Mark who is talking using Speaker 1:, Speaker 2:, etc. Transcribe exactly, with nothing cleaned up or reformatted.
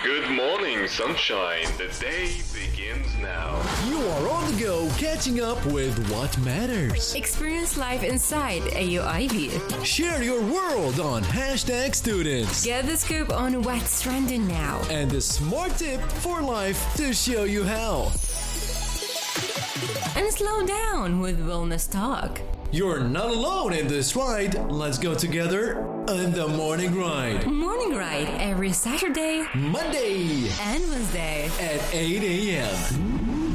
Speaker 1: Good morning, sunshine. The day begins now.
Speaker 2: You are on the go, catching up with what matters.
Speaker 3: Experience life inside A U I B.
Speaker 2: Share your world on hashtag students.
Speaker 3: Get the scoop on what's trending now.
Speaker 2: And a smart tip for life to show you how.
Speaker 3: And slow down with Wellness Talk.
Speaker 2: You're not alone in this ride. Let's go together on the Morning Ride.
Speaker 3: Morning Ride every Saturday,
Speaker 2: Monday
Speaker 3: and Wednesday
Speaker 2: at eight a.m.